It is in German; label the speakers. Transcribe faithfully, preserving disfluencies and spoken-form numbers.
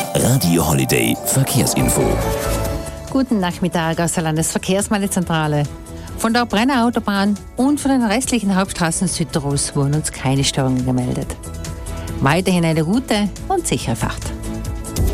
Speaker 1: Radio Holiday Verkehrsinfo.
Speaker 2: Guten Nachmittag aus der Landesverkehrsmeldezentrale. Von der Brenner Autobahn und von den restlichen Hauptstraßen Südtirols wurden uns keine Störungen gemeldet. Weiterhin eine gute und sichere Fahrt.